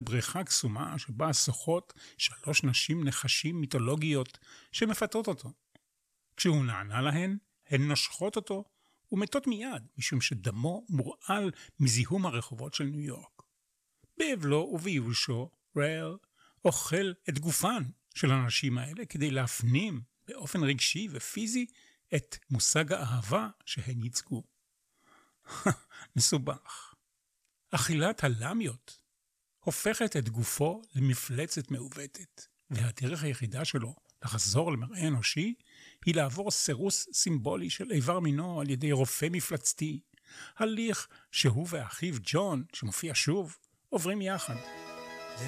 בריכה קסומה שבה שוחות 3 נשים נחשים מיתולוגיות שמפתות אותו. כשהוא נענה להן, הן נושכות אותו ומתות מיד, משום שדמו מורעל מזיהום הרחובות של ניו יורק. באבלו ובייאושו, רייל אוכל את גופן של הנשים האלה כדי להפנים באופן רגשי ופיזי את מושג האהבה שהן ייצגו. מסובך. אכילת הלמיות הופכת את גופו למפלצת מעוותת, והדרך היחידה שלו לחזור למראה אנושי היא לעבור סירוס סימבולי של איבר מינו על ידי רופא מפלצתי, הליך שהוא ואחיו ג'ון, שמופיע שוב, עוברים יחד.